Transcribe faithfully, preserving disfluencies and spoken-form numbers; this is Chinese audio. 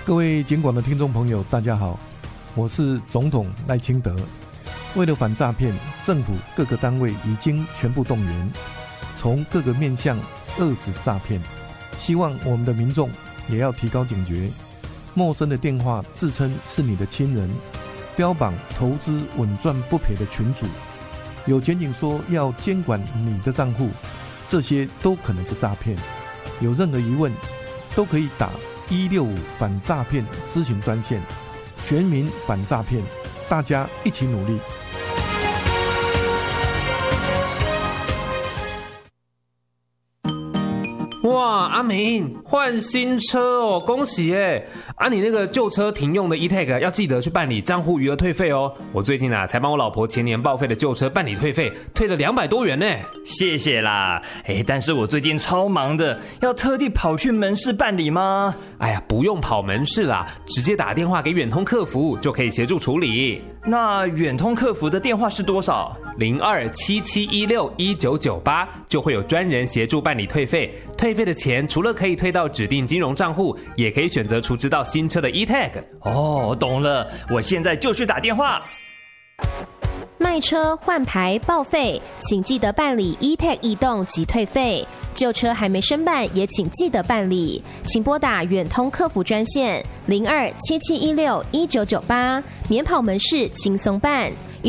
各位警广的听众朋友，大家好，我是总统赖清德。为了反诈骗，政府各个单位已经全部动员，从各个面向遏止诈骗。希望我们的民众也要提高警觉，陌生的电话自称是你的亲人，标榜投资稳赚不赔的群组，有检警说要监管你的账户，这些都可能是诈骗。有任何疑问，都可以打一六五反诈骗咨询专线，全民反诈骗，大家一起努力。 哇，阿明换新车哦，恭喜耶！啊，你那个旧车停用的 e-tag 要记得去办理账户余额退费哦。我最近啊才帮我老婆前年报废的旧车办理退费，退了两百多元呢。 谢谢啦，哎，但是我最近超忙的，要特地跑去门市办理吗？ 哎呀，不用跑门市啦，直接打电话给远通客服就可以协助处理。 那远通客服的电话是多少？ 零二七七一六一九九八，就会有专人协助办理退费。退费的钱除了可以退到指定金融账户，也可以选择储值到新车的 e-tag。 哦，懂了，我现在就去打电话。 卖车换牌报废，请记得办理 e-tag 异动及退费。旧车还没申办，也请记得办理，请拨打远通客服专线零二七七一六一九九八，免跑门市轻松办。